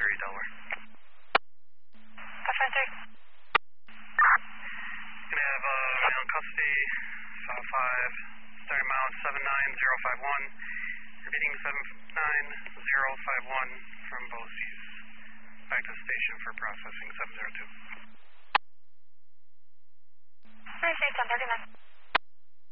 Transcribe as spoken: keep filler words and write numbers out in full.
three, Delaware. five five three. Gonna have uh, on custody, five five, starting mount seven nine zero five one, repeating seven nine zero five one from BOCES. Back to station for processing seven zero two. Received ten thirty-nine.